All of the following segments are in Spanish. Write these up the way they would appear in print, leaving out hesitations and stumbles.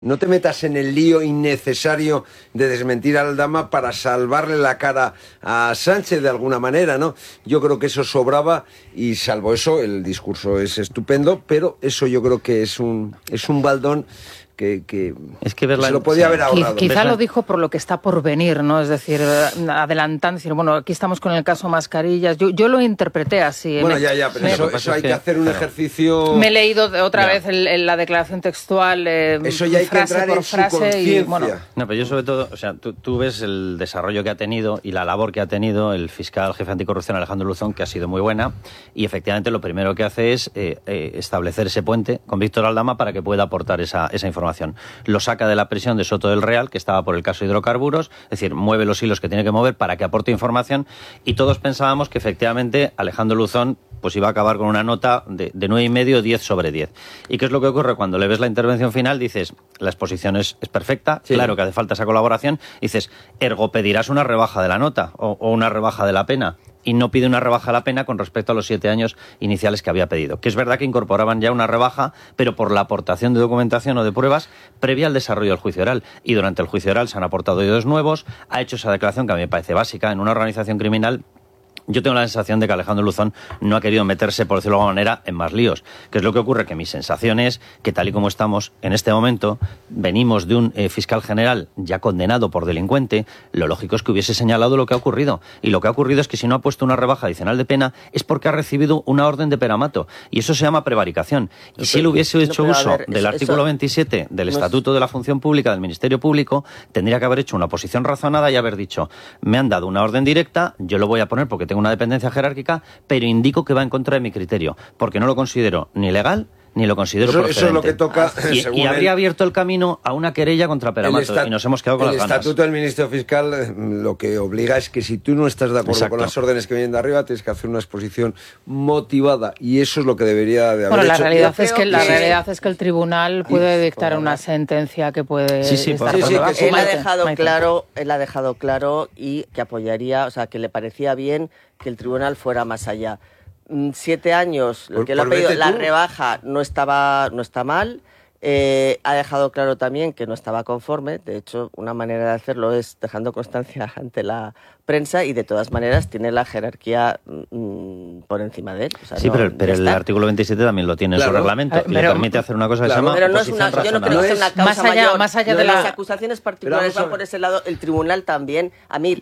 No te metas en el lío innecesario de desmentir a Aldama para salvarle la cara a Sánchez de alguna manera, ¿no? Yo creo que eso sobraba y salvo eso, el discurso es estupendo, pero eso yo creo que es un baldón que es que verla, se lo podía haber ahorrado. Quizá lo dijo por lo que está por venir, ¿no? Es decir, adelantando, decir, bueno, aquí estamos con el caso mascarillas. Yo lo interpreté así. Bueno, pero eso hay que hacer un ejercicio... Me he leído otra vez la declaración textual, eso ya hay que entrar en su conciencia. Bueno. No, pero yo sobre todo, o sea, tú ves el desarrollo que ha tenido y la labor que ha tenido el fiscal jefe anticorrupción Alejandro Luzón, que ha sido muy buena, y efectivamente lo primero que hace es establecer ese puente con Víctor Aldama para que pueda aportar esa información. Lo saca de la prisión de Soto del Real, que estaba por el caso de hidrocarburos, es decir, mueve los hilos que tiene que mover para que aporte información, y todos pensábamos que efectivamente Alejandro Luzón pues iba a acabar con una nota de 9,5, 10 sobre 10. ¿Y qué es lo que ocurre? Cuando le ves la intervención final, dices, la exposición es perfecta, sí, claro que hace falta esa colaboración, dices, ergo pedirás una rebaja de la nota o una rebaja de la pena. Y no pide una rebaja de la pena con respecto a los 7 años iniciales que había pedido. Que es verdad que incorporaban ya una rebaja, pero por la aportación de documentación o de pruebas previa al desarrollo del juicio oral. Y durante el juicio oral se han aportado datos nuevos, ha hecho esa declaración que a mí me parece básica en una organización criminal. Yo tengo la sensación de que Alejandro Luzón no ha querido meterse, por decirlo de alguna manera, en más líos. ¿Qué es lo que ocurre? Que mi sensación es que tal y como estamos en este momento, venimos de un fiscal general ya condenado por delincuente, lo lógico es que hubiese señalado lo que ha ocurrido. Y lo que ha ocurrido es que si no ha puesto una rebaja adicional de pena es porque ha recibido una orden de peramato. Y eso se llama prevaricación. Y si él hubiese hecho uso del artículo 27 del Estatuto de la Función Pública del Ministerio Público, tendría que haber hecho una posición razonada y haber dicho, me han dado una orden directa, yo lo voy a poner porque tengo una dependencia jerárquica, pero indico que va en contra de mi criterio, porque no lo considero ni legal ni lo considero procedente. Eso es lo que toca. Y habría abierto el camino a una querella contra Peramato y nos hemos quedado con las ganas. El Estatuto del Ministerio Fiscal lo que obliga es que si tú no estás de acuerdo con las órdenes que vienen de arriba, tienes que hacer una exposición motivada y eso es lo que debería de haber hecho. La realidad es que el tribunal puede dictar una sentencia que puede estar él ha dejado claro y que apoyaría, o sea, que le parecía bien que el tribunal fuera más allá. 7 años, lo que él ha pedido, la rebaja no está mal. Ha dejado claro también que no estaba conforme. De hecho, una manera de hacerlo es dejando constancia ante la prensa y de todas maneras tiene la jerarquía por encima de él. O sea, sí, pero el artículo 27 también lo tiene en su reglamento y le permite hacer una cosa que se llama oposición razonable. Yo no creo que sea una causa mayor. Más allá de las acusaciones particulares van por ese lado. El tribunal también. A mí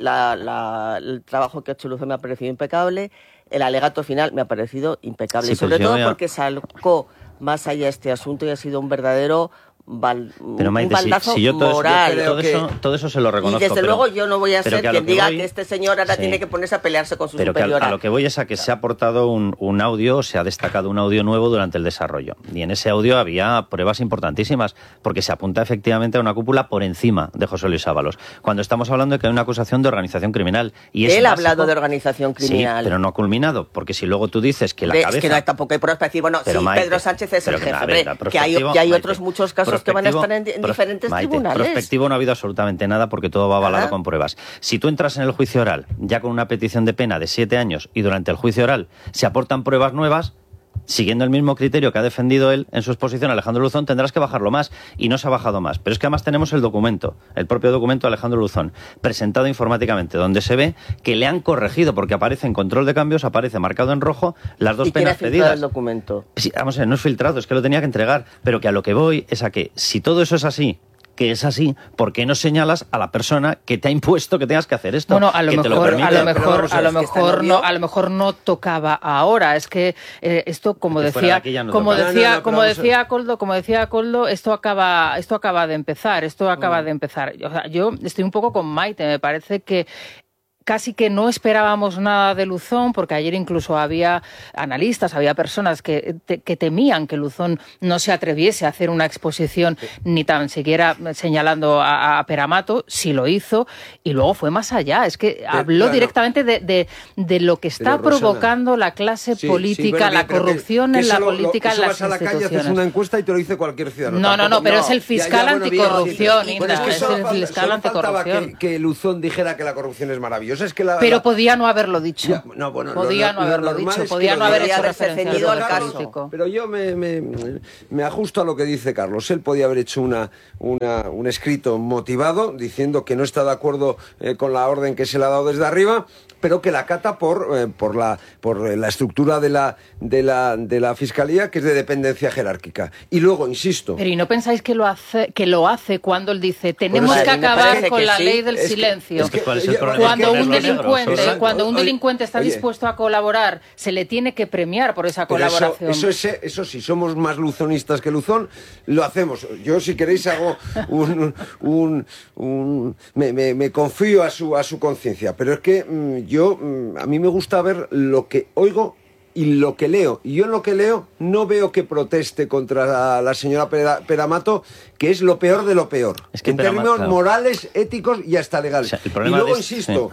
el trabajo que ha hecho Luzón me ha parecido impecable. El alegato final me ha parecido impecable, sí, sobre todo porque sacó más allá este asunto y ha sido un verdadero pero Maite, un baldazo si yo moral. Todo eso se lo reconozco. Y desde luego yo no voy a ser quien diga que este señor ahora sí, tiene que ponerse a pelearse con su pero superiora. A lo que voy es a que se ha aportado un audio, se ha destacado un audio nuevo durante el desarrollo. Y en ese audio había pruebas importantísimas, porque se apunta efectivamente a una cúpula por encima de José Luis Ábalos. Cuando estamos hablando de que hay una acusación de organización criminal. Y él ha hablado de organización criminal. Sí, pero no ha ha culminado, porque si luego tú dices que la cabeza... Es que no, tampoco hay pruebas para decir, bueno, pero sí, Maite, Pedro Sánchez es el jefe, que hay otros muchos casos que van a estar en diferentes tribunales. Prospectivo no ha habido absolutamente nada porque todo va avalado con pruebas. Si tú entras en el juicio oral ya con una petición de pena de 7 años y durante el juicio oral se aportan pruebas nuevas, siguiendo el mismo criterio que ha defendido él en su exposición, Alejandro Luzón, tendrás que bajarlo más. Y no se ha bajado más. Pero es que además tenemos el documento, el propio documento de Alejandro Luzón, presentado informáticamente, donde se ve que le han corregido, porque aparece en control de cambios, aparece marcado en rojo las dos penas pedidas. ¿Y quién ha filtrado el documento? Sí, vamos a ver, no es filtrado, es que lo tenía que entregar. Pero que a lo que voy es a que, si todo eso es así, que es así, ¿por qué no señalas a la persona que te ha impuesto que tengas que hacer esto? Bueno, a lo mejor no tocaba ahora. Es que esto, como decía Koldo, esto acaba de empezar. O sea, yo estoy un poco con Maite. Me parece que casi que no esperábamos nada de Luzón, porque ayer incluso había analistas, había personas que temían que Luzón no se atreviese a hacer una exposición ni tan siquiera señalando a Peramato. Sí lo hizo y luego fue más allá. Es que habló directamente de lo que está provocando la clase política, la corrupción en la política, en las instituciones. Vas a la calle, haces una encuesta y te lo dice cualquier ciudadano. No, pero es el fiscal anticorrupción, Inda, es el fiscal anticorrupción. Que Luzón dijera que la corrupción es maravillosa. es que pero podía no haberlo dicho. Ya, no, bueno, podía no haberlo dicho, podía no haber hecho referencia al caso. político. Pero yo me ajusto a lo que dice Carlos. Él podía haber hecho un escrito motivado diciendo que no está de acuerdo con la orden que se le ha dado desde arriba, pero que la acata por la estructura de la Fiscalía, que es de dependencia jerárquica. Y luego, insisto... Pero ¿y no pensáis que lo hace cuando él dice tenemos que acabar con la ley del silencio? Cuando un delincuente está dispuesto a colaborar, se le tiene que premiar por esa colaboración. Eso sí, somos más luzonistas que Luzón, lo hacemos. Yo, si queréis, hago me confío a su conciencia, pero es que a mí me gusta ver lo que oigo y lo que leo. Y yo en lo que leo no veo que proteste contra la señora Peramato, que es lo peor de lo peor. Es que en términos morales, éticos y hasta legales. O sea, y luego, insisto,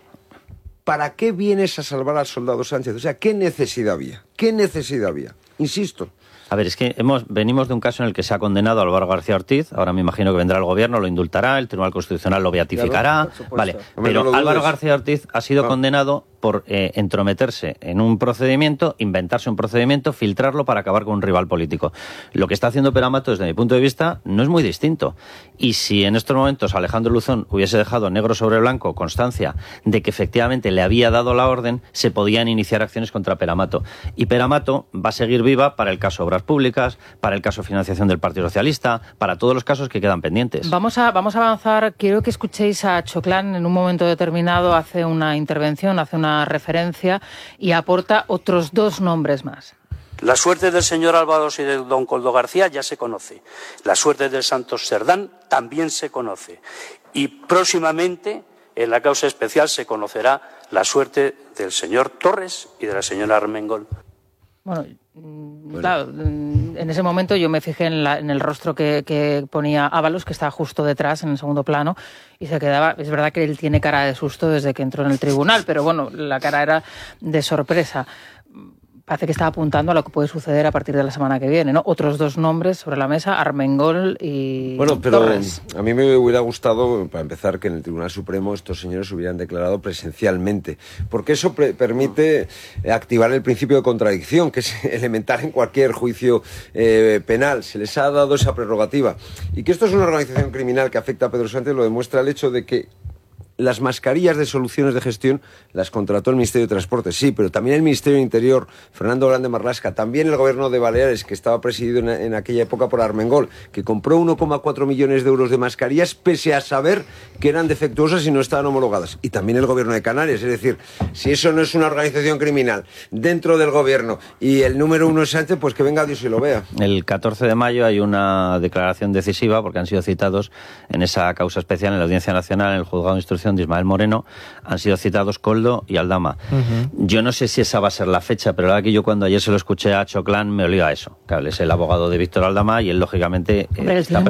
¿para qué vienes a salvar al soldado Sánchez? O sea, ¿qué necesidad había? ¿Qué necesidad había? Insisto. A ver, es que venimos de un caso en el que se ha condenado a Álvaro García Ortiz. Ahora me imagino que vendrá el gobierno, lo indultará, el Tribunal Constitucional lo beatificará. Claro, vale, pero no Álvaro García Ortiz ha sido condenado por entrometerse en un procedimiento, inventarse un procedimiento, filtrarlo para acabar con un rival político. Lo que está haciendo Peramato, desde mi punto de vista, no es muy distinto. Y si en estos momentos Alejandro Luzón hubiese dejado negro sobre blanco constancia de que efectivamente le había dado la orden, se podían iniciar acciones contra Peramato. Y Peramato va a seguir viva para el caso Obras Públicas, para el caso Financiación del Partido Socialista, para todos los casos que quedan pendientes. Vamos a avanzar. Quiero que escuchéis a Choclán en un momento determinado, hace una intervención, hace una referencia y aporta otros 2 nombres más. La suerte del señor Ábalos y de don Koldo García ya se conoce. La suerte del Santos Cerdán también se conoce. Y próximamente, en la causa especial, se conocerá la suerte del señor Torres y de la señora Armengol. Bueno, claro, en ese momento yo me fijé en el rostro que ponía Ábalos, que estaba justo detrás, en el segundo plano, y se quedaba... Es verdad que él tiene cara de susto desde que entró en el tribunal, pero bueno, la cara era de sorpresa. Parece que está apuntando a lo que puede suceder a partir de la semana que viene, ¿no? Otros 2 nombres sobre la mesa, Armengol y Torres. A mí me hubiera gustado, para empezar, que en el Tribunal Supremo estos señores hubieran declarado presencialmente, porque eso permite activar el principio de contradicción, que es elemental en cualquier juicio penal. Se les ha dado esa prerrogativa. Y que esto es una organización criminal que afecta a Pedro Sánchez lo demuestra el hecho de que las mascarillas de soluciones de gestión las contrató el Ministerio de Transporte, sí, pero también el Ministerio de Interior, Fernando Grande Marlaska, también el Gobierno de Baleares, que estaba presidido en aquella época por Armengol, que compró 1,4 millones de euros de mascarillas pese a saber que eran defectuosas y no estaban homologadas. Y también el Gobierno de Canarias, es decir, si eso no es una organización criminal dentro del Gobierno y el número 1 es Sánchez, pues que venga Dios y lo vea. El 14 de mayo hay una declaración decisiva, porque han sido citados en esa causa especial en la Audiencia Nacional, en el Juzgado de Instrucción de Ismael Moreno, han sido citados Koldo y Aldama. Yo no sé si esa va a ser la fecha, pero la verdad que yo cuando ayer se lo escuché a Choclán me olía a eso. Claro, él es el abogado de Víctor Aldama y él lógicamente están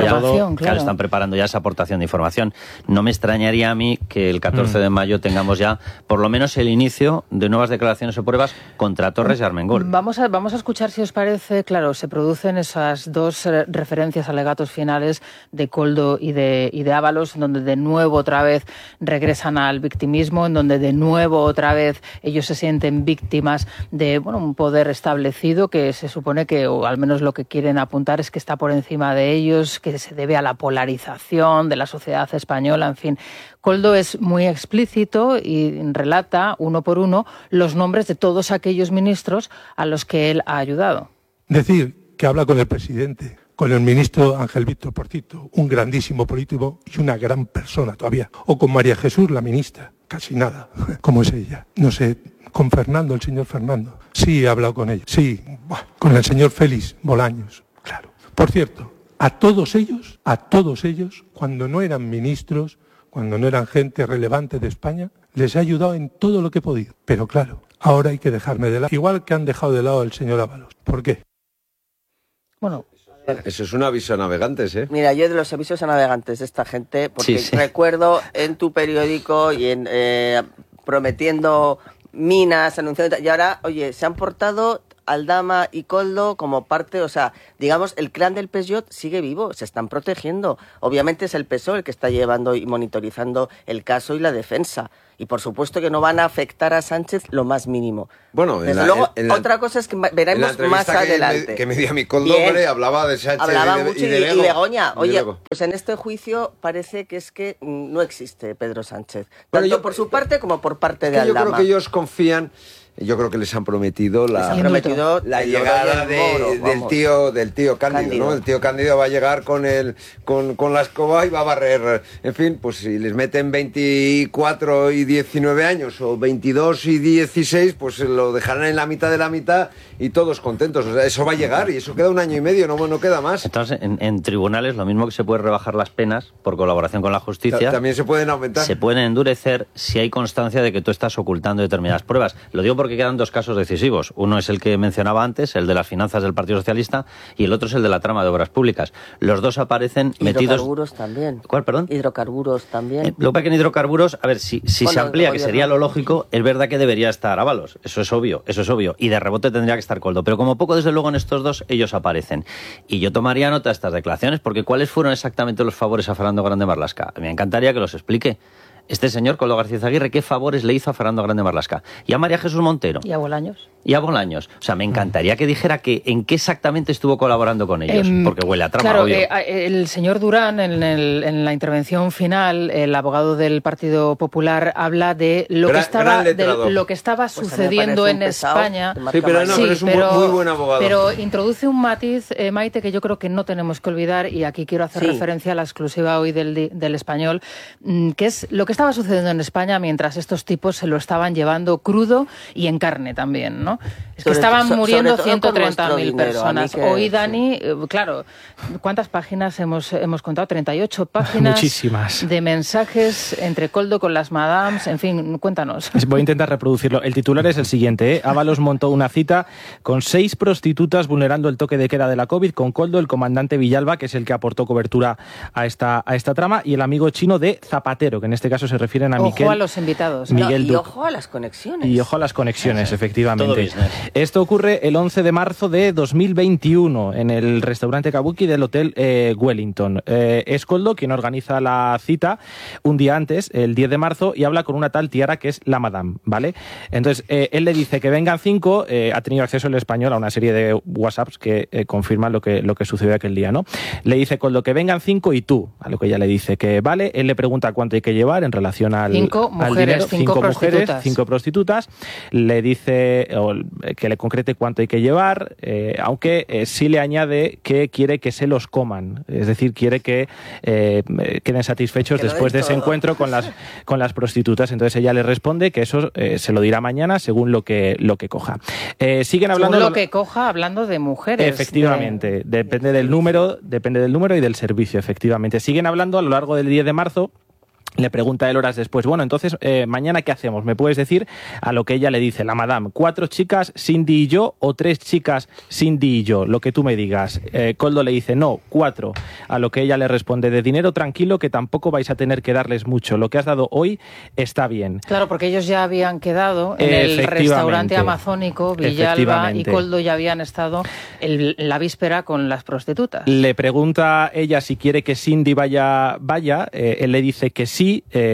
preparando ya esa aportación de información. No me extrañaría a mí que el 14 de mayo tengamos ya por lo menos el inicio de nuevas declaraciones o pruebas contra Torres y Armengol. Vamos a escuchar, si os parece. Claro, se producen esas 2 referencias, alegatos finales de Koldo y de Ábalos, donde de nuevo otra vez regresan al victimismo, en donde de nuevo otra vez ellos se sienten víctimas de un poder establecido que se supone que, o al menos lo que quieren apuntar, es que está por encima de ellos, que se debe a la polarización de la sociedad española, en fin. Koldo es muy explícito y relata uno por uno los nombres de todos aquellos ministros a los que él ha ayudado. Decir que habla con el presidente, con el ministro Ángel Víctor Portito, un grandísimo político y una gran persona todavía. O con María Jesús, la ministra, casi nada, como es ella. No sé, con Fernando, el señor Fernando. Sí, he hablado con ella. Sí, con el señor Félix Bolaños, claro. Por cierto, a todos ellos, cuando no eran ministros, cuando no eran gente relevante de España, les he ayudado en todo lo que he podido. Pero claro, ahora hay que dejarme de lado. Igual que han dejado de lado al señor Ábalos. ¿Por qué? Bueno... Eso es un aviso a navegantes, ¿eh? Mira, yo de los avisos a navegantes de esta gente, porque recuerdo en tu periódico y en prometiendo minas, anunciando... Y ahora, oye, se han portado Aldama y Koldo como parte, o sea, digamos, el clan del Peugeot sigue vivo, se están protegiendo. Obviamente es el PSOE el que está llevando y monitorizando el caso y la defensa. Y por supuesto que no van a afectar a Sánchez lo más mínimo. Bueno, desde luego, otra cosa es que veremos más adelante. Que me dio a mi Coldobre, hablaba de Sánchez mucho y de Begoña. Oye, pues en este juicio parece que es que no existe Pedro Sánchez. Tanto por su parte como por parte de Aldama. Yo creo que ellos confían. Yo creo que les han prometido la llegada del tío Cándido, ¿no? El tío Cándido va a llegar con la escoba y va a barrer. En fin, pues si les meten 24 y 19 años o 22 y 16, pues lo dejarán en la mitad de la mitad y todos contentos. O sea, eso va a llegar y eso queda 1 año y medio, no queda más. Entonces, en tribunales, lo mismo que se puede rebajar las penas por colaboración con la justicia, también se pueden aumentar. Se pueden endurecer si hay constancia de que tú estás ocultando determinadas pruebas. Lo digo porque quedan 2 casos decisivos. Uno es el que mencionaba antes, el de las finanzas del Partido Socialista, y el otro es el de la trama de obras públicas. Los dos aparecen metidos... Hidrocarburos también. ¿Cuál, perdón? Hidrocarburos también. Lo que pasa que en hidrocarburos, a ver, si se amplía, que sería lo lógico, es verdad que debería estar Ábalos. Eso es obvio. Y de rebote tendría que estar Koldo. Pero como poco, desde luego, en estos dos, ellos aparecen. Y yo tomaría nota de estas declaraciones, porque ¿cuáles fueron exactamente los favores a Fernando Grande Marlaska? Me encantaría que los explique. Este señor, Koldo García Izaguirre, ¿qué favores le hizo a Fernando Grande Marlaska? Y a María Jesús Montero. Y a Bolaños. O sea, me encantaría que dijera en qué exactamente estuvo colaborando con ellos, porque huele a trama, claro, obvio. El señor Durán, en la intervención final, el abogado del Partido Popular, habla de lo que estaba sucediendo en España. Sí, pero es un muy buen abogado. Pero introduce un matiz, Maite, que yo creo que no tenemos que olvidar, y aquí quiero hacer referencia a la exclusiva hoy del Español, que es lo que estaba sucediendo en España mientras estos tipos se lo estaban llevando crudo y en carne también, ¿no? Es que estaban muriendo 130.000 personas. Hoy, Dani, claro, ¿cuántas páginas hemos contado? 38 páginas. Muchísimas. De mensajes entre Koldo con las madames, en fin, cuéntanos. Voy a intentar reproducirlo. El titular es el siguiente, Ábalos montó una cita con 6 prostitutas vulnerando el toque de queda de la COVID, con Koldo, el comandante Villalba, que es el que aportó cobertura a esta trama, y el amigo chino de Zapatero, que en este caso se refieren a Miguel. Ojo a los invitados. Y ojo a las conexiones. Y ojo a las conexiones, efectivamente. Esto ocurre el 11 de marzo de 2021 en el restaurante Kabuki del Hotel Wellington. Es Koldo quien organiza la cita un día antes, el 10 de marzo, y habla con una tal Tiara que es la madame, ¿vale? Entonces, él le dice que vengan 5, ha tenido acceso el español a una serie de WhatsApps que confirman lo que sucedió aquel día, ¿no? Le dice Koldo que vengan 5 y tú, a lo que ella le dice que vale. Él le pregunta cuánto hay que llevar en relación al 5 mujeres, 5 mujeres, 5 prostitutas. Le dice que le concrete cuánto hay que llevar, aunque sí le añade que quiere que se los coman, es decir, quiere que queden satisfechos después de ese encuentro con las prostitutas. Entonces ella le responde que eso se lo dirá mañana según lo que coja. Siguen hablando según lo que coja, hablando de mujeres. Efectivamente, depende del número y del servicio, efectivamente. Siguen hablando a lo largo del 10 de marzo. Le pregunta él horas después, bueno, entonces, ¿mañana qué hacemos? ¿Me puedes decir? A lo que ella le dice, la madame, 4 chicas, Cindy y yo, o 3 chicas, Cindy y yo, lo que tú me digas. Koldo le dice, no, 4. A lo que ella le responde, de dinero tranquilo, que tampoco vais a tener que darles mucho. Lo que has dado hoy está bien. Claro, porque ellos ya habían quedado en el restaurante amazónico, Villalba y Koldo ya habían estado la víspera con las prostitutas. Le pregunta ella si quiere que Cindy vaya. Él le dice que sí,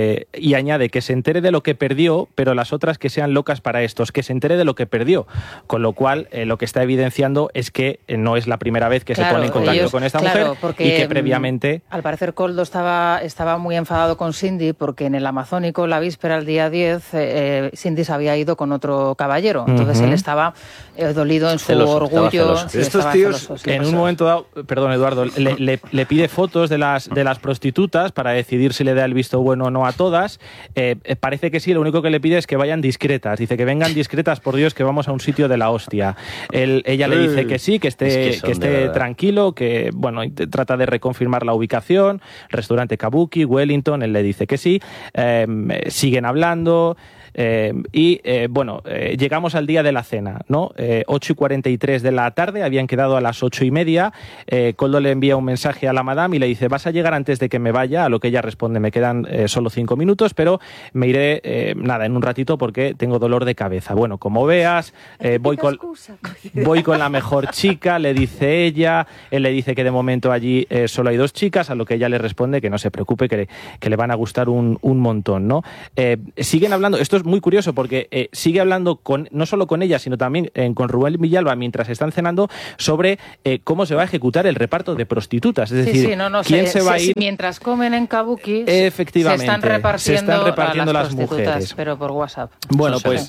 y añade que se entere de lo que perdió, pero las otras que sean locas para estos, que se entere de lo que perdió, con lo cual lo que está evidenciando es que no es la primera vez que se pone en contacto con esta mujer, y que previamente... Al parecer Koldo estaba muy enfadado con Cindy porque en el Amazónico, la víspera, el día 10, Cindy se había ido con otro caballero, entonces él estaba dolido en su orgullo. Estos tíos, en un momento dado, perdón Eduardo, le pide fotos de las prostitutas para decidir si le da el visto bueno o no a todas. Parece que sí, lo único que le pide es que vayan discretas. Dice que vengan discretas, por Dios, que vamos a un sitio de la hostia. Ella le dice que sí, que esté tranquilo, que bueno, trata de reconfirmar la ubicación, restaurante Kabuki, Wellington. Él le dice que sí. Siguen hablando. Llegamos al día de la cena, ¿no? 8:43 de la tarde, habían quedado a las 8:30. Koldo le envía un mensaje a la madame y le dice: vas a llegar antes de que me vaya, a lo que ella responde: me quedan solo 5 minutos, pero me iré en un ratito porque tengo dolor de cabeza. Bueno, como veas, voy con la mejor chica, le dice ella. Él le dice que de momento allí solo hay 2 chicas, a lo que ella le responde que no se preocupe, que le van a gustar un montón, ¿no? Siguen hablando, esto es muy curioso porque sigue hablando no solo con ella, sino también con Rubén Villalba mientras están cenando sobre cómo se va a ejecutar el reparto de prostitutas. Es decir, quién se va a ir. Mientras comen en Kabuki, efectivamente, se están repartiendo las mujeres, pero por WhatsApp. Bueno, pues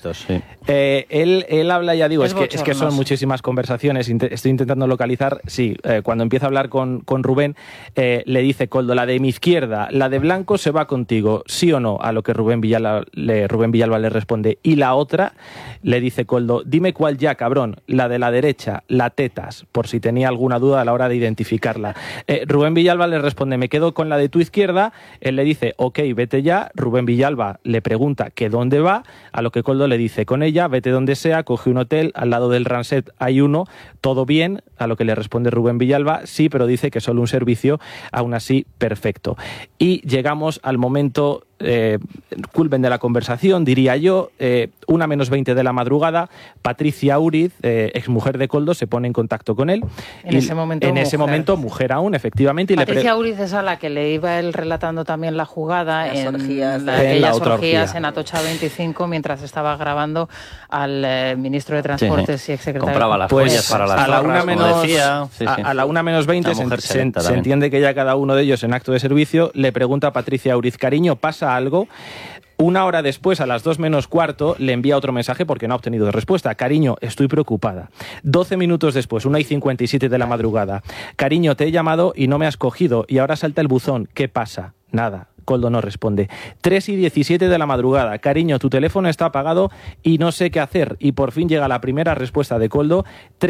él habla, ya digo, es que son muchísimas conversaciones. Estoy intentando localizar. Sí, cuando empieza a hablar con Rubén, le dice Koldo: la de mi izquierda, la de blanco se va contigo, ¿sí o no? A lo que Rubén Villalba le responde: y la otra, le dice Koldo: dime cuál ya, cabrón, la de la derecha, la tetas, por si tenía alguna duda a la hora de identificarla. Rubén Villalba le responde: me quedo con la de tu izquierda. Él le dice: ok, vete ya. Rubén Villalba le pregunta que dónde va, a lo que Koldo le dice: con ella, vete donde sea, coge un hotel, al lado del Ranset hay uno, todo bien. A lo que le responde Rubén Villalba: sí, pero dice que solo un servicio, aún así, perfecto. Y llegamos al momento culmen de la conversación, diría yo. 1:20 de la madrugada, Patricia Uriz, exmujer de Koldo, se pone en contacto con él. En ese momento, mujer aún, efectivamente. Patricia Uriz es a la que le iba él relatando también la jugada en aquellas orgías en Atocha 25, mientras estaba grabando al ministro de Transportes y exsecretario. Compraba las joyas para las zorras, como decía. A la 1:20 se entiende que ya cada uno de ellos, en acto de servicio, le pregunta a Patricia Uriz: cariño, ¿pasa algo? 1 hora después, a las 2:15, le envía otro mensaje porque no ha obtenido respuesta: cariño, estoy preocupada. 12 minutos después, 1:57 de la madrugada: cariño, te he llamado y no me has cogido y ahora salta el buzón, ¿qué pasa? Nada. Koldo no responde. 3:17 de la madrugada: cariño, tu teléfono está apagado y no sé qué hacer. Y por fin llega la primera respuesta de Koldo.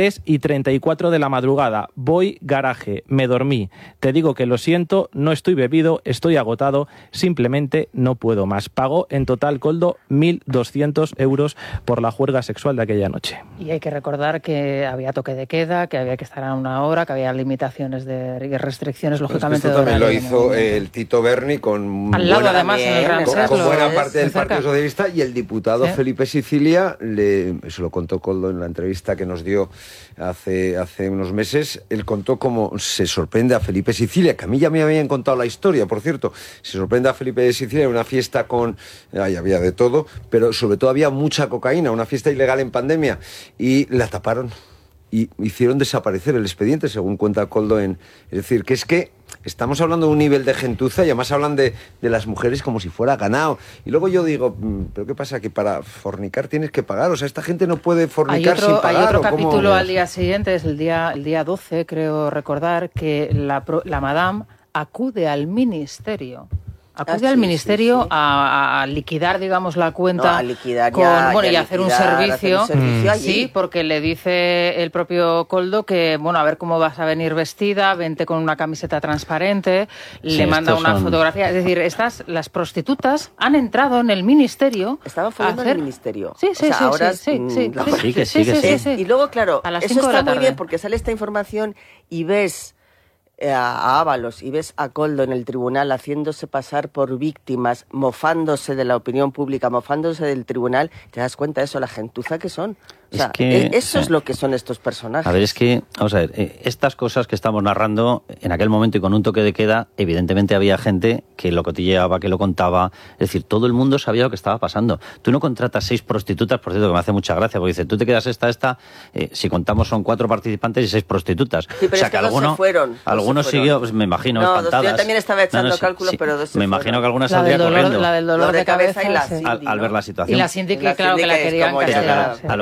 3:34 de la madrugada: voy garaje, me dormí. Te digo que lo siento, no estoy bebido, estoy agotado, simplemente no puedo más. Pagó en total Koldo 1.200 euros por la juerga sexual de aquella noche. Y hay que recordar que había toque de queda, que había que estar a 1 hora, que había limitaciones y restricciones, lógicamente. Esto también lo hizo el Tito Berni con al lado, además, en el Ramsés, con buena parte del Partido Socialista, y el diputado Felipe Sicilia, eso lo contó Koldo en la entrevista que nos dio hace unos meses. Él contó cómo se sorprende a Felipe Sicilia, que a mí ya me habían contado la historia, por cierto. Se sorprende a Felipe Sicilia en una fiesta ahí había de todo, pero sobre todo había mucha cocaína, una fiesta ilegal en pandemia, y la taparon y hicieron desaparecer el expediente, según cuenta Koldo. Es decir, que es que estamos hablando de un nivel de gentuza, y además hablan de las mujeres como si fuera ganado. Y luego yo digo, ¿pero qué pasa? Que para fornicar tienes que pagar. O sea, esta gente no puede fornicar sin pagar. Hay otro capítulo al día siguiente, es el día 12, creo recordar, que la madame acude al ministerio. Acude al ministerio a liquidar, digamos, la cuenta, y hacer un servicio. Sí, porque le dice el propio Koldo que, a ver cómo vas a venir vestida, vente con una camiseta transparente, le manda una fotografía. Es decir, las prostitutas han entrado en el ministerio. Estaban follando en el ministerio. Sí. Sí. Y luego, claro, a las eso 5 de la está muy tarde. bien porque sale esta información y ves a Ábalos y ves a Koldo en el tribunal haciéndose pasar por víctimas, mofándose de la opinión pública, mofándose del tribunal. Te das cuenta de eso, la gentuza que son. O sea, eso es lo que son estos personajes. A ver, vamos a ver, estas cosas que estamos narrando en aquel momento y con un toque de queda, evidentemente había gente que lo cotilleaba, que lo contaba. Es decir, todo el mundo sabía lo que estaba pasando. Tú no contratas 6 prostitutas, por cierto, que me hace mucha gracia, porque dice, tú te quedas si contamos son 4 participantes y 6 prostitutas. Sí, pero que algunos siguió, pues me imagino, espantadas. Yo también estaba echando cálculos, pero dos se me imagino que algunas la saldría corriendo. La del dolor de cabeza y la al ver la situación. Y la síndica, claro, que la querían castigar. A lo que voy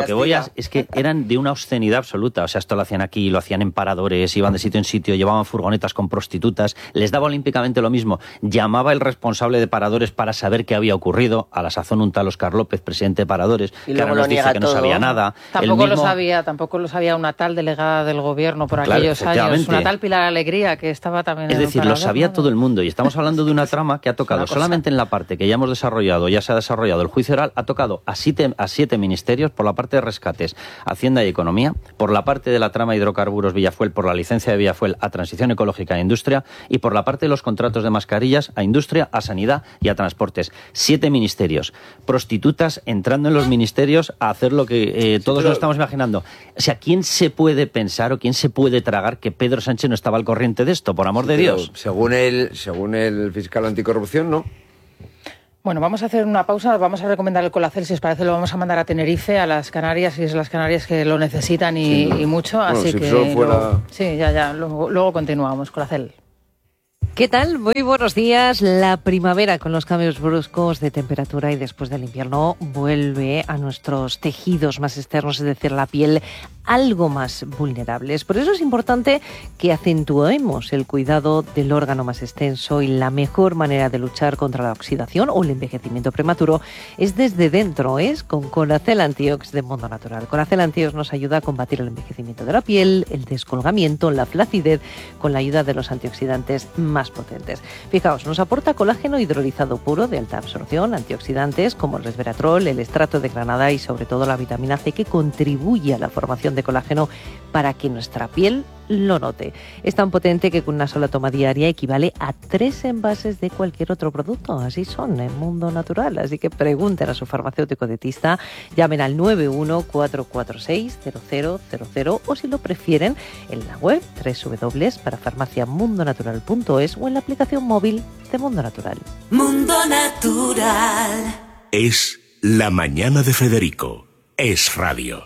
además es que eran de una obscenidad absoluta. O sea, esto lo hacían aquí, lo hacían en paradores, iban de sitio en sitio, llevaban furgonetas con prostitutas, les daba olímpicamente lo mismo. Llamaba el responsable de paradores para saber qué había ocurrido, a la sazón un tal Óscar López, presidente de paradores, y que ahora nos dice que no sabía nada. Tampoco lo sabía una tal delegada del gobierno por aquellos años, una tal Pilar Alegría, que estaba también Es decir, lo sabía todo el mundo, y estamos hablando de una trama que ha tocado solamente en la parte que ya hemos desarrollado, ya se ha desarrollado el juicio oral, ha tocado a siete ministerios, por la parte de rescates, Hacienda y Economía, por la parte de la trama hidrocarburos Villafuel, por la licencia de Villafuel a Transición Ecológica e Industria, y por la parte de los contratos de mascarillas a Industria, a Sanidad y a Transportes. 7 ministerios. Prostitutas entrando en los ministerios a hacer lo que todos nos estamos imaginando. O sea, ¿quién se puede pensar o quién se puede tragar que Pedro Sánchez no estaba al corriente de esto, por amor de Dios? Según el fiscal anticorrupción, no. Bueno, vamos a hacer una pausa, vamos a recomendar el Colacel, si os parece, lo vamos a mandar a Tenerife, a las Canarias, y es las Canarias que lo necesitan y mucho, bueno, así si que... Luego continuamos, Colacel. ¿Qué tal? Muy buenos días. La primavera, con los cambios bruscos de temperatura y después del invierno, vuelve a nuestros tejidos más externos, es decir, la piel, algo más vulnerables. Por eso es importante que acentuemos el cuidado del órgano más extenso, y la mejor manera de luchar contra la oxidación o el envejecimiento prematuro es desde dentro, es con Colacel Antiox de Mundo Natural. Colacel Antiox nos ayuda a combatir el envejecimiento de la piel, el descolgamiento, la flacidez, con la ayuda de los antioxidantes más potentes. Fijaos, nos aporta colágeno hidrolizado puro de alta absorción, antioxidantes como el resveratrol, el estrato de granada y sobre todo la vitamina C, que contribuye a la formación de colágeno para que nuestra piel lo note. Es tan potente que con una sola toma diaria equivale a 3 envases de cualquier otro producto. Así son en Mundo Natural. Así que pregunten a su farmacéutico dietista, llamen al 91-446-0000 o, si lo prefieren, en la web www.parafarmaciamundonatural.es o en la aplicación móvil de Mundo Natural. Mundo Natural. Es la mañana de Federico. Es radio.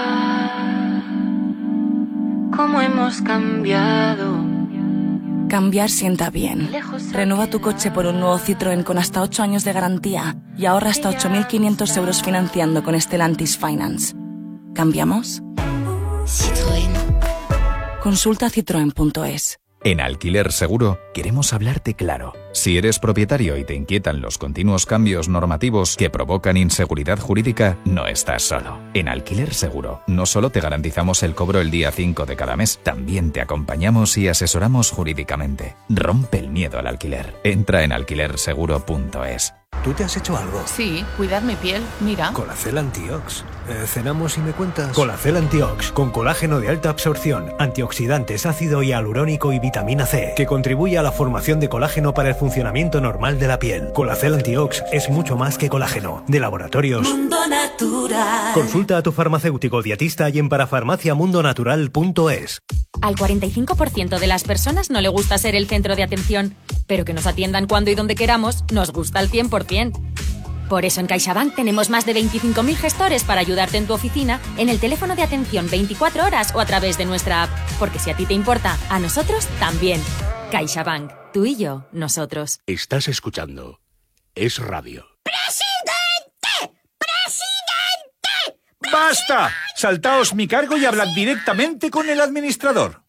¿Cómo hemos cambiado? Cambiar sienta bien. Renueva tu coche por un nuevo Citroën con hasta 8 años de garantía y ahorra hasta 8.500 euros financiando con Stellantis Finance. ¿Cambiamos? Citroën. Consulta citroen.es. En Alquiler Seguro queremos hablarte claro. Si eres propietario y te inquietan los continuos cambios normativos que provocan inseguridad jurídica, no estás solo. En Alquiler Seguro no solo te garantizamos el cobro el día 5 de cada mes, también te acompañamos y asesoramos jurídicamente. Rompe el miedo al alquiler. Entra en alquilerseguro.es. ¿Tú te has hecho algo? Sí, cuidar mi piel, mira. Colacel Antiox. ¿Cenamos y me cuentas? Colacel Antiox, con colágeno de alta absorción, antioxidantes, ácido hialurónico y vitamina C, que contribuye a la formación de colágeno para el funcionamiento normal de la piel. Colacel Antiox es mucho más que colágeno. De Laboratorios Mundo Natural. Consulta a tu farmacéutico dietista y en parafarmaciamundonatural.es. Al 45% de las personas no le gusta ser el centro de atención, pero que nos atiendan cuando y donde queramos nos gusta al 100%. Por eso en CaixaBank tenemos más de 25.000 gestores para ayudarte en tu oficina, en el teléfono de atención 24 horas o a través de nuestra app. Porque si a ti te importa, a nosotros también. CaixaBank. Tú y yo, nosotros. Estás escuchando Es Radio. ¡Presidente! ¡Presidente! ¡Basta! Saltaos mi cargo y hablad directamente con el administrador.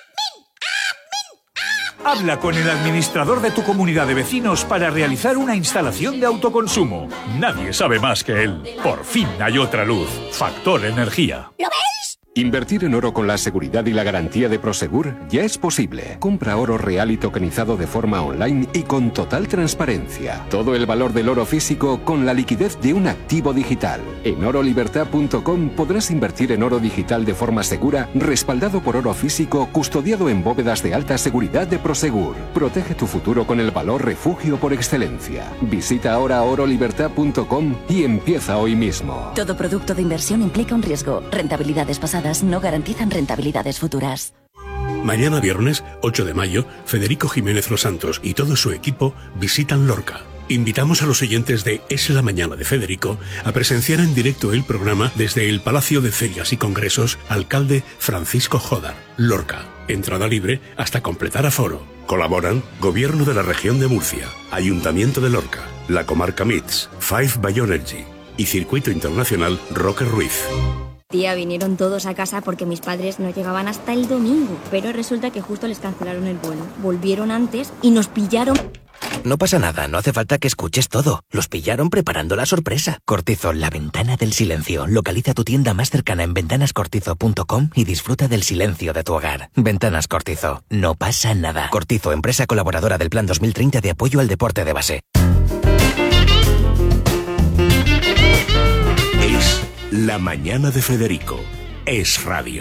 Habla con el administrador de tu comunidad de vecinos para realizar una instalación de autoconsumo. Nadie sabe más que él. Por fin hay otra luz. Factor Energía. ¿Lo veis? Invertir en oro con la seguridad y la garantía de Prosegur ya es posible. Compra oro real y tokenizado de forma online y con total transparencia. Todo el valor del oro físico con la liquidez de un activo digital. En orolibertad.com podrás invertir en oro digital de forma segura, respaldado por oro físico, custodiado en bóvedas de alta seguridad de Prosegur. Protege tu futuro con el valor refugio por excelencia. Visita ahora orolibertad.com y empieza hoy mismo. Todo producto de inversión implica un riesgo. Rentabilidades pasadas no garantizan rentabilidades futuras. Mañana viernes, 8 de mayo, Federico Jiménez Los Santos y todo su equipo visitan Lorca. Invitamos a los oyentes de Es la Mañana de Federico a presenciar en directo el programa desde el Palacio de Ferias y Congresos Alcalde Francisco Jodar, Lorca. Entrada libre hasta completar aforo. Colaboran Gobierno de la Región de Murcia, Ayuntamiento de Lorca, la Comarca MITS, Five Bioenergy y Circuito Internacional Roque Ruiz. Tía, vinieron todos a casa porque mis padres no llegaban hasta el domingo, pero resulta que justo les cancelaron el vuelo. Volvieron antes y nos pillaron... No pasa nada, no hace falta que escuches todo. Los pillaron preparando la sorpresa. Cortizo, la ventana del silencio. Localiza tu tienda más cercana en ventanascortizo.com y disfruta del silencio de tu hogar. Ventanas Cortizo, no pasa nada. Cortizo, empresa colaboradora del Plan 2030 de apoyo al deporte de base. Es La Mañana de Federico. Es radio.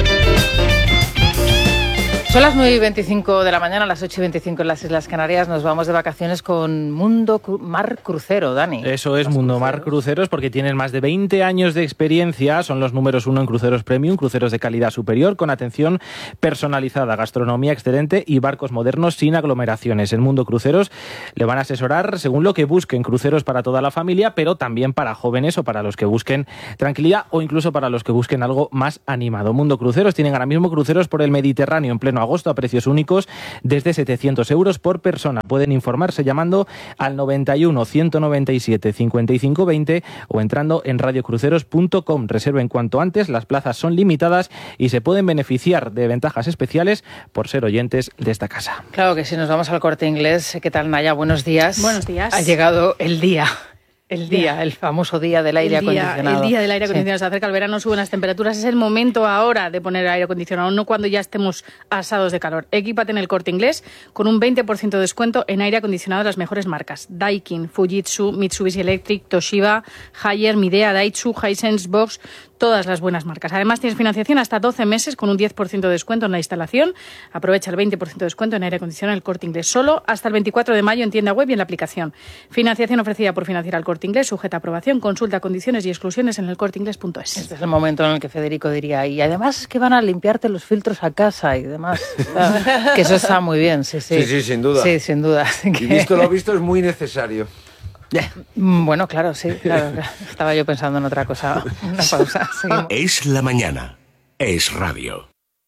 Son las 9:25 de la mañana, las 8:25 en las Islas Canarias. Nos vamos de vacaciones con Mundo Mar Crucero, Dani. Eso es, Mundo Mar Cruceros, porque tienen más de 20 años de experiencia. Son los números 1 en cruceros premium, cruceros de calidad superior, con atención personalizada, gastronomía excelente y barcos modernos sin aglomeraciones. En Mundo Cruceros le van a asesorar según lo que busquen, cruceros para toda la familia, pero también para jóvenes o para los que busquen tranquilidad o incluso para los que busquen algo más animado. Mundo Cruceros tienen ahora mismo cruceros por el Mediterráneo en pleno agosto a precios únicos desde 700 euros por persona. Pueden informarse llamando al 91 197 55 20 o entrando en radiocruceros.com. Reserven cuanto antes, las plazas son limitadas y se pueden beneficiar de ventajas especiales por ser oyentes de esta casa. Claro que sí, nos vamos al Corte Inglés. ¿Qué tal, Naya? Buenos días. Buenos días. Ha llegado el día. El famoso día del aire acondicionado. El día del aire acondicionado. Se acerca el verano, suben las temperaturas. Es el momento ahora de poner aire acondicionado, no cuando ya estemos asados de calor. Equípate en el Corte Inglés con un 20% de descuento en aire acondicionado de las mejores marcas. Daikin, Fujitsu, Mitsubishi Electric, Toshiba, Haier, Midea, Daihatsu, Hisense, Bosch... Todas las buenas marcas. Además, tienes financiación hasta 12 meses con un 10% de descuento en la instalación. Aprovecha el 20% de descuento en aire acondicionado en el Corte Inglés. Solo hasta el 24 de mayo en tienda web y en la aplicación. Financiación ofrecida por Financiar al Corte Inglés, sujeta a aprobación. Consulta condiciones y exclusiones en elcorteinglés.es. Este es el momento en el que Federico diría, y además que van a limpiarte los filtros a casa y demás. Que eso está muy bien, sí. Sí, sin duda. Sí, sin duda. Y visto lo visto, es muy necesario. Bueno, claro, sí, claro. Estaba yo pensando en otra cosa. Una pausa. Seguimos. Es la mañana. Es radio.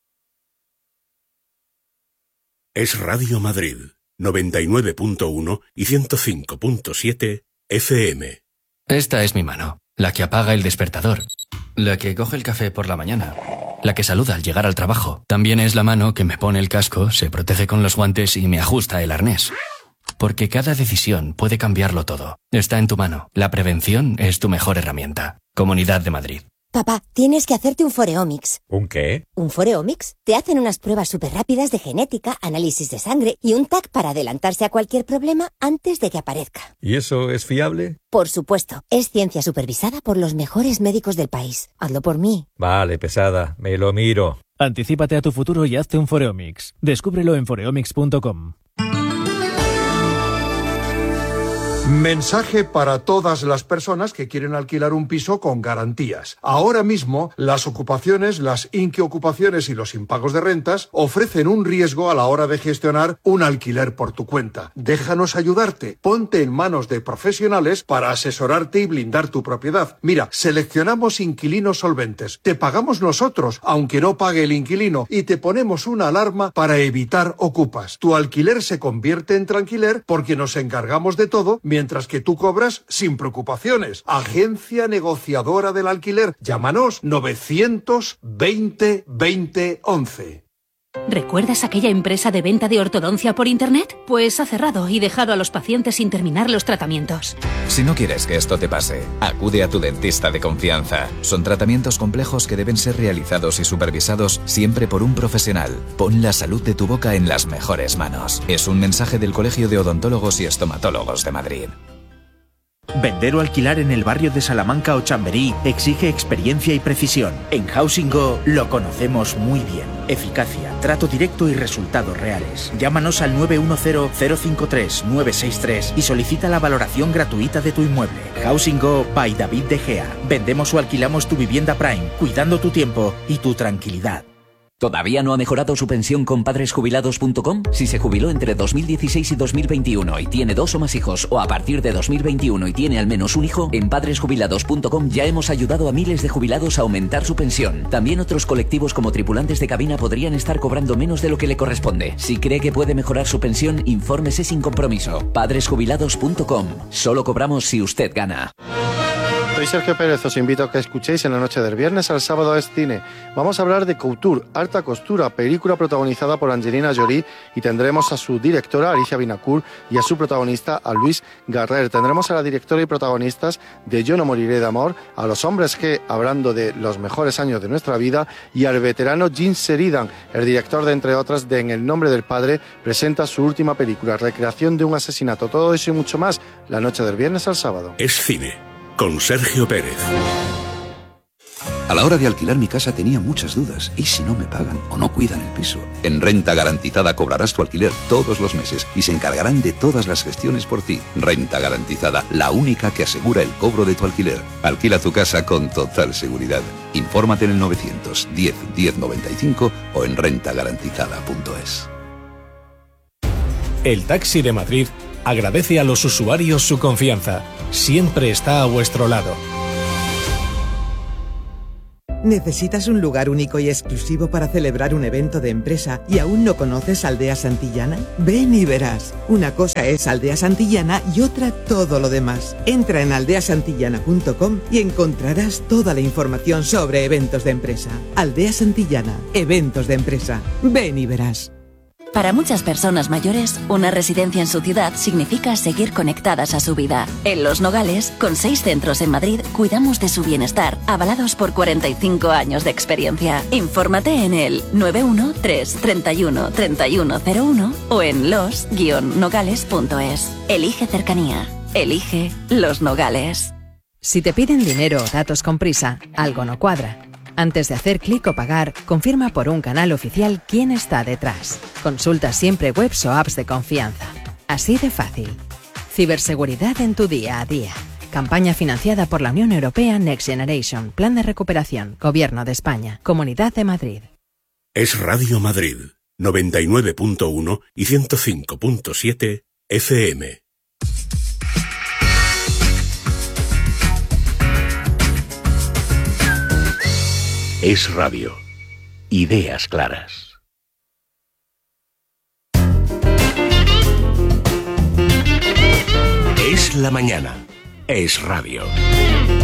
Es Radio Madrid, 99.1 y 105.7 FM. Esta es mi mano, la que apaga el despertador, la que coge el café por la mañana, la que saluda al llegar al trabajo. También es la mano que me pone el casco, se protege con los guantes y me ajusta el arnés. Porque cada decisión puede cambiarlo todo. Está en tu mano. La prevención es tu mejor herramienta. Comunidad de Madrid. Papá, tienes que hacerte un Foreomics. ¿Un qué? ¿Un Foreomics? Te hacen unas pruebas súper rápidas de genética, análisis de sangre y un TAC para adelantarse a cualquier problema antes de que aparezca. ¿Y eso es fiable? Por supuesto. Es ciencia supervisada por los mejores médicos del país. Hazlo por mí. Vale, pesada. Me lo miro. Anticípate a tu futuro y hazte un Foreomics. Descúbrelo en foreomics.com. Mensaje para todas las personas que quieren alquilar un piso con garantías. Ahora mismo, las ocupaciones, las inquiocupaciones y los impagos de rentas ofrecen un riesgo a la hora de gestionar un alquiler por tu cuenta. Déjanos ayudarte. Ponte en manos de profesionales para asesorarte y blindar tu propiedad. Mira, seleccionamos inquilinos solventes. Te pagamos nosotros, aunque no pague el inquilino, y te ponemos una alarma para evitar ocupas. Tu alquiler se convierte en tranquiler porque nos encargamos de todo, mientras que tú cobras sin preocupaciones. Agencia negociadora del alquiler. Llámanos 920 20 11. ¿Recuerdas aquella empresa de venta de ortodoncia por internet? Pues ha cerrado y dejado a los pacientes sin terminar los tratamientos. Si no quieres que esto te pase, acude a tu dentista de confianza. Son tratamientos complejos que deben ser realizados y supervisados siempre por un profesional. Pon la salud de tu boca en las mejores manos. Es un mensaje del Colegio de Odontólogos y Estomatólogos de Madrid. Vender o alquilar en el barrio de Salamanca o Chamberí exige experiencia y precisión. En Housing Go lo conocemos muy bien. Eficacia, trato directo y resultados reales. Llámanos al 910-053-963 y solicita la valoración gratuita de tu inmueble. Housing Go by David De Gea. Vendemos o alquilamos tu vivienda Prime, cuidando tu tiempo y tu tranquilidad. ¿Todavía no ha mejorado su pensión con padresjubilados.com? Si se jubiló entre 2016 y 2021 y tiene 2 o más hijos, o a partir de 2021 y tiene al menos un hijo, en padresjubilados.com ya hemos ayudado a miles de jubilados a aumentar su pensión. También otros colectivos como tripulantes de cabina podrían estar cobrando menos de lo que le corresponde. Si cree que puede mejorar su pensión, infórmese sin compromiso. padresjubilados.com. Solo cobramos si usted gana. soy Sergio Pérez, os invito a que escuchéis en la noche del viernes al sábado es cine. Vamos a hablar de Couture, Alta Costura, película protagonizada por Angelina Jolie, y tendremos a su directora, Alicia Vinacourt, y a su protagonista, a Luis Garrer. Tendremos a la directora y protagonistas de Yo no moriré de amor, a los hombres G, hablando de los mejores años de nuestra vida, y al veterano Gene Sheridan, el director de, entre otras, de En el nombre del padre, presenta su última película, recreación de un asesinato. Todo eso y mucho más, la noche del viernes al sábado. Es cine, con Sergio Pérez. A la hora de alquilar mi casa tenía muchas dudas. ¿Y si no me pagan o no cuidan el piso? En Renta Garantizada cobrarás tu alquiler todos los meses y se encargarán de todas las gestiones por ti. Renta Garantizada, la única que asegura el cobro de tu alquiler. Alquila tu casa con total seguridad. Infórmate en el 910 1095 o en rentagarantizada.es. El Taxi de Madrid agradece a los usuarios su confianza. Siempre está a vuestro lado. ¿Necesitas un lugar único y exclusivo para celebrar un evento de empresa y aún no conoces Aldea Santillana? Ven y verás. Una cosa es Aldea Santillana y otra todo lo demás. Entra en aldeasantillana.com y encontrarás toda la información sobre eventos de empresa. Aldea Santillana, eventos de empresa. Ven y verás. Para muchas personas mayores, una residencia en su ciudad significa seguir conectadas a su vida. En Los Nogales, con 6 centros en Madrid, cuidamos de su bienestar, avalados por 45 años de experiencia. Infórmate en el 913 31 3101 o en los-nogales.es. Elige cercanía. Elige Los Nogales. Si te piden dinero o datos con prisa, algo no cuadra. Antes de hacer clic o pagar, confirma por un canal oficial quién está detrás. Consulta siempre webs o apps de confianza. Así de fácil. Ciberseguridad en tu día a día. Campaña financiada por la Unión Europea Next Generation. Plan de recuperación. Gobierno de España. Comunidad de Madrid. Es Radio Madrid, 99.1 y 105.7 FM. Es radio. Ideas claras. Es la mañana. Es radio.